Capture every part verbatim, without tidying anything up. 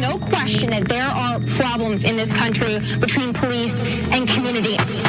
no question that there are problems in this country between police and community.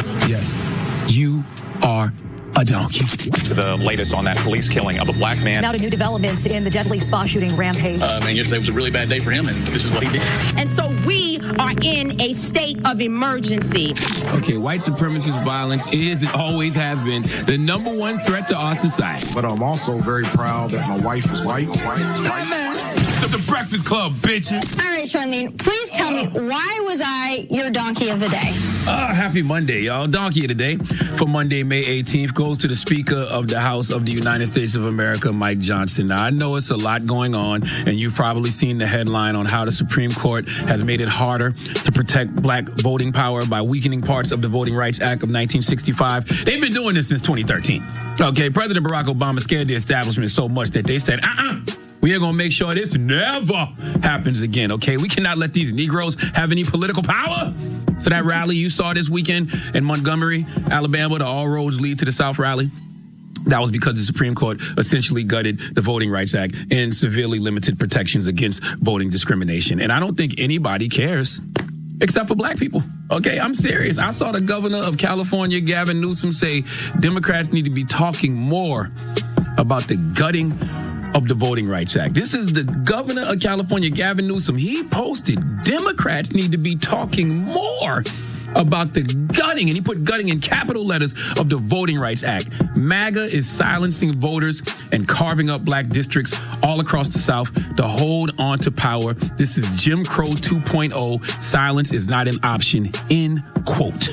Yes, you are a donkey. The latest on that police killing of a black man. Now to new developments in the deadly spa shooting rampage. Uh, and yesterday was a really bad day for him, and this is what he did. And so we are in a state of emergency. Okay, white supremacist violence is and always has been the number one threat to our society. But I'm also very proud that my wife is white. White, white. The Breakfast Club, bitches. All right, Charlene, please tell me, why was I your donkey of the day? Uh, happy Monday, y'all. Donkey of the day for Monday, May eighteenth goes to the Speaker of the House of the United States of America, Mike Johnson. Now, I know it's a lot going on, and you've probably seen the headline on how the Supreme Court has made it harder to protect black voting power by weakening parts of the Voting Rights Act of nineteen sixty-five. They've been doing this since twenty thirteen. Okay, President Barack Obama scared the establishment so much that they said, uh-uh. We are going to make sure this never happens again, okay? We cannot let these Negroes have any political power. So that rally you saw this weekend in Montgomery, Alabama, the All Roads Lead to the South rally, that was because the Supreme Court essentially gutted the Voting Rights Act and severely limited protections against voting discrimination. And I don't think anybody cares except for black people. Okay, I'm serious. I saw the governor of California, Gavin Newsom, say Democrats need to be talking more about the gutting of the Voting Rights Act. This is the governor of California, Gavin Newsom. He posted Democrats need to be talking more about the gutting, and he put gutting in capital letters, of the Voting Rights Act. MAGA is silencing voters and carving up black districts all across the South to hold on to power. This is Jim Crow two point oh. Silence is not an option, end quote.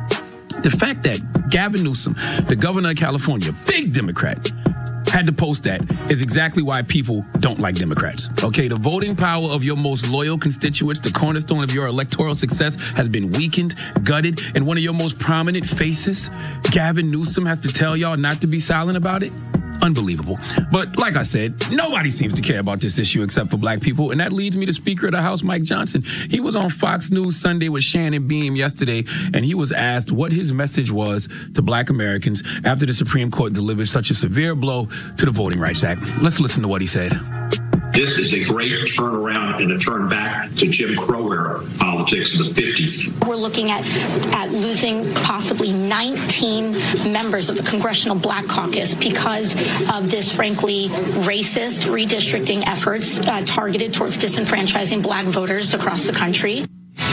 The fact that Gavin Newsom, the governor of California, big Democrat, had to post that is exactly why people don't like Democrats. Okay, the voting power of your most loyal constituents, the cornerstone of your electoral success, has been weakened, gutted, and one of your most prominent faces, Gavin Newsom, has to tell y'all not to be silent about it? Unbelievable. But like I said, nobody seems to care about this issue except for black people, and that leads me to Speaker of the House, Mike Johnson. He was on Fox News Sunday with Shannon Beam yesterday, and he was asked what his message was to black Americans after the Supreme Court delivered such a severe blow to the Voting Rights Act. Let's listen to what he said. This is a great turnaround and a turn back to Jim Crow era politics of the fifties. We're looking at, at losing possibly nineteen members of the Congressional Black Caucus because of this, frankly, racist redistricting efforts uh, targeted towards disenfranchising black voters across the country.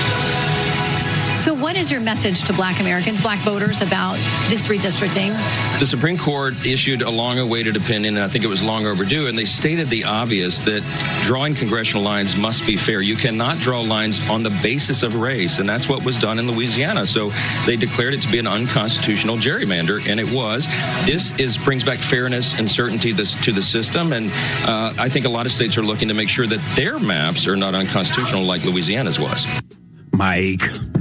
So what is your message to black Americans, black voters, about this redistricting? The Supreme Court issued a long-awaited opinion, and I think it was long overdue, and they stated the obvious that drawing congressional lines must be fair. You cannot draw lines on the basis of race, and that's what was done in Louisiana. So they declared it to be an unconstitutional gerrymander, and it was. This is brings back fairness and certainty this, to the system, and uh, I think a lot of states are looking to make sure that their maps are not unconstitutional like Louisiana's was. Mike.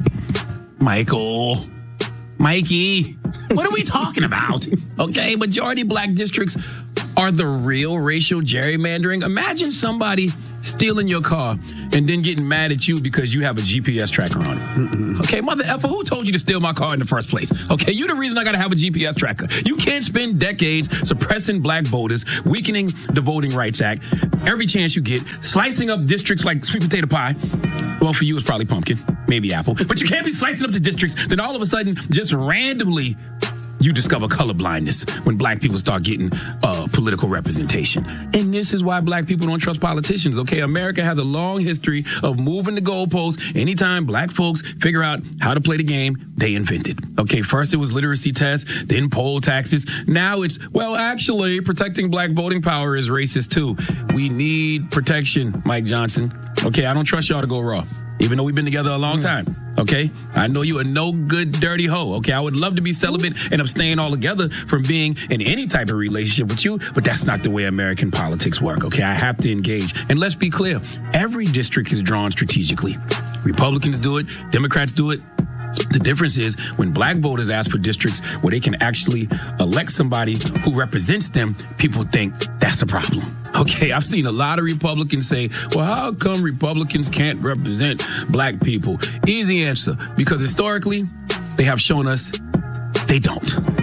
Michael, Mikey, what are we talking about? Okay, majority black districts are the real racial gerrymandering. Imagine somebody stealing your car and then getting mad at you because you have a G P S tracker on it. Okay, mother effer, who told you to steal my car in the first place? Okay, you're the reason I gotta have a G P S tracker. You can't spend decades suppressing black voters, weakening the Voting Rights Act, every chance you get, slicing up districts like sweet potato pie. Well, for you, it's probably pumpkin, maybe apple. But you can't be slicing up the districts, then all of a sudden, just randomly, you discover color blindness when black people start getting uh, political representation. And this is why black people don't trust politicians, okay? America has a long history of moving the goalposts. Anytime black folks figure out how to play the game, they invent it. Okay, first it was literacy tests, then poll taxes. Now it's, well, actually, protecting black voting power is racist too. We need protection, Mike Johnson. Okay, I don't trust y'all to go raw, even though we've been together a long time. Okay, I know you a no good, dirty hoe. Okay, I would love to be celibate and abstain altogether from being in any type of relationship with you, but that's not the way American politics work. Okay, I have to engage. And let's be clear, every district is drawn strategically. Republicans do it, Democrats do it. The difference is when black voters ask for districts where they can actually elect somebody who represents them, people think that's a problem. Okay, I've seen a lot of Republicans say, well, how come Republicans can't represent black people? Easy answer, because historically, they have shown us they don't.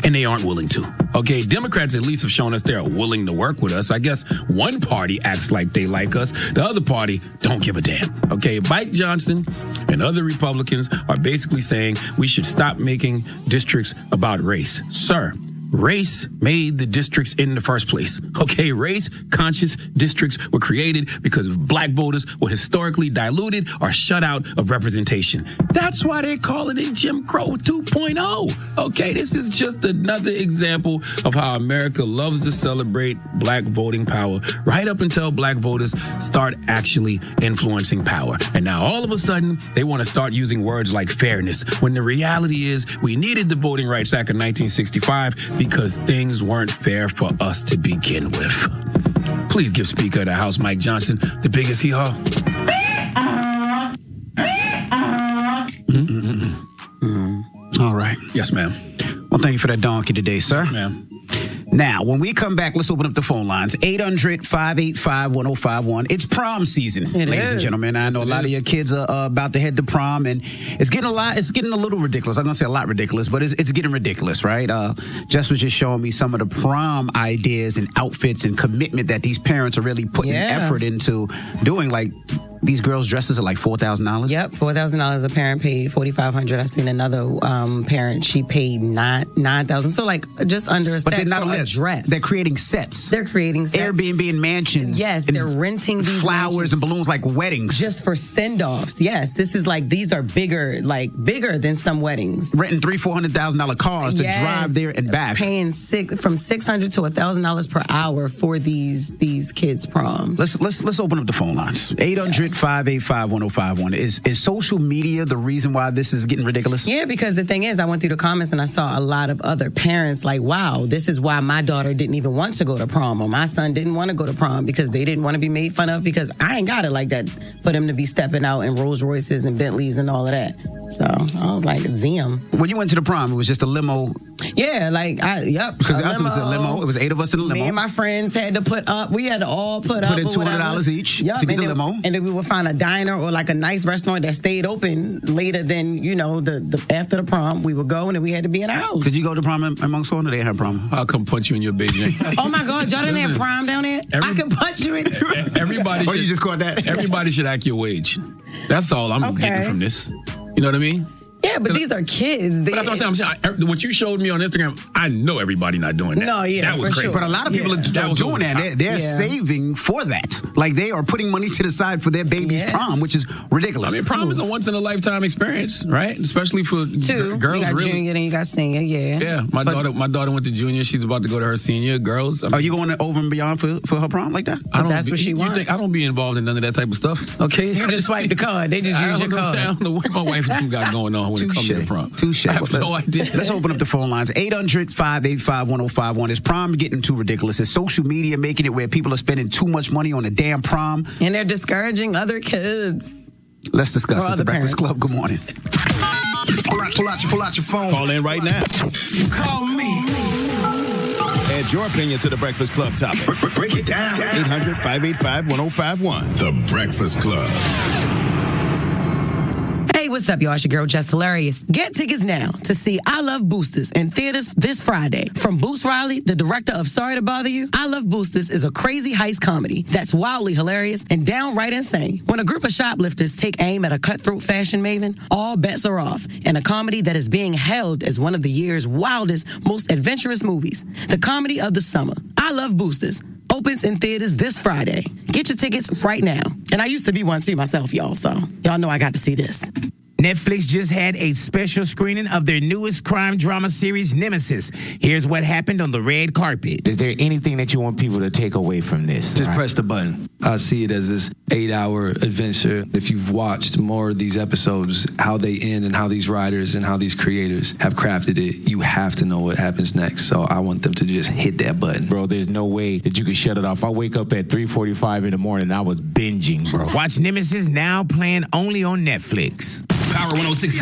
and they aren't willing to. Okay, Democrats at least have shown us they're willing to work with us. I guess one party acts like they like us. The other party don't give a damn. Okay, Mike Johnson and other Republicans are basically saying we should stop making districts about race. Sir, race made the districts in the first place. Okay, race-conscious districts were created because black voters were historically diluted or shut out of representation. That's why they call it Jim Crow two point oh. Okay, this is just another example of how America loves to celebrate black voting power right up until black voters start actually influencing power. And now all of a sudden, they want to start using words like fairness, when the reality is we needed the Voting Rights Act of nineteen sixty-five because things weren't fair for us to begin with. Please give Speaker of the House Mike Johnson the biggest hee-haw. Mm-hmm. Mm-hmm. All right. Yes, ma'am. Well, thank you for that donkey today, sir. Yes, ma'am. Now, when we come back, let's open up the phone lines. eight hundred, five eight five, one oh five one. It's prom season, it ladies is. and gentlemen. I know yes, a lot is. of your kids are uh, about to head to prom, and it's getting a lot, it's getting a little ridiculous. I'm going to say a lot ridiculous, but it's, it's getting ridiculous, right? Uh, Jess was just showing me some of the prom ideas and outfits and commitment that these parents are really putting yeah. effort into doing. Like, these girls' dresses are like four thousand dollars. Yep, four thousand dollars a parent paid, forty-five hundred dollars. I seen another um, parent, she paid nine nine thousand dollars. So like just under a But they're stack not for only a dress. They're creating sets. They're creating sets. Airbnb and mansions. Yes, and they're renting these flowers mansions and balloons like weddings. just for send-offs. Yes, this is like, these are bigger, like bigger than some weddings. Renting three, four hundred thousand dollar cars to Yes. drive there and back. Paying six from six hundred to a thousand dollars per hour for these these kids' proms. Let's let's let's open up the phone lines. eight hundred, five eight five, one oh five one. Is is social media the reason why this is getting ridiculous? Yeah, because the thing is, I went through the comments and I saw a lot of other parents like, wow, this is why my daughter didn't even want to go to prom, or my son didn't want to go to prom because they didn't want to be made fun of, because I ain't got it like that for them to be stepping out in Rolls Royces and Bentleys and all of that. So I was like, Zim. When you went to the prom, it was just a limo. Yeah, like, I, yep. Because a us was a limo. It was eight of us in a limo. Me and my friends had to put up, we had to all put, Put up. in or two hundred dollars whatever. each Yep, to get and the then, limo. And then we would find a diner or like a nice restaurant that stayed open later than, you know, the, the after the prom. We would go and then we had to be in the house. Did you go to prom in, in Monks Hall, or they had prom? I'll come punch you in your Beijing. Oh my God, y'all didn't have prom down there? Every- I could punch you in. Everybody Oh, should, you just caught that? Everybody should act your wage. That's all I'm Okay. getting from this. You know what I mean? Yeah, but these are kids. They, But that's what I'm saying. I'm saying I, what you showed me on Instagram, I know everybody not doing that. No, yeah, that was for crazy. sure. But a lot of people Yeah. are, That are was doing over the that. top. They're, they're Yeah. saving for that. Like, they are putting money to the side for their baby's Yeah. prom, which is ridiculous. I mean, prom is a once in a lifetime experience, right? Especially for Two. g- girls. You got really. junior, then you got senior, yeah. Yeah, my For- daughter. My daughter went to junior. She's about to go to her senior. Girls. I mean, Are you going over and beyond for, for her prom like that? I don't that's be, what she you want. think I don't be involved in none of that type of stuff. Okay, You just swipe the card. They just I use don't your know- card. I don't know what my wife got going on when it comes to the prom. Touche. I have no idea. Let's open up the phone lines. eight hundred, five eight five, one oh five one. Is prom getting too ridiculous? Is social media making it where people are spending too much money on a damn prom? And they're discouraging other kids. Let's discuss Or it. The other Breakfast parents. Club. Good morning. Pull out, pull out, your, pull out your phone. Call in right now. Call me. Add your opinion to the Breakfast Club topic. Break it down. eight hundred, five eight five, one oh five one. The Breakfast Club. Hey, what's up, y'all? It's your girl, Jess Hilarious. Get tickets now to see I Love Boosters in theaters this Friday. From Boots Riley, the director of Sorry to Bother You, I Love Boosters is a crazy heist comedy that's wildly hilarious and downright insane. When a group of shoplifters take aim at a cutthroat fashion maven, all bets are off in a comedy that is being hailed as one of the year's wildest, most adventurous movies. The comedy of the summer. I Love Boosters opens in theaters this Friday. Get your tickets right now. And I used to be one too myself, y'all, so y'all know I got to see this. Netflix just had a special screening of their newest crime drama series, Nemesis. Here's what happened on the red carpet. Is there anything that you want people to take away from this? Just right? press the button. I see it as this eight-hour adventure. If you've watched more of these episodes, how they end and how these writers and how these creators have crafted it, you have to know what happens next. So I want them to just hit that button. Bro, there's no way that you can shut it off. I wake up at three forty-five in the morning and I was binging, bro. Watch Nemesis now, playing only on Netflix. Power one oh six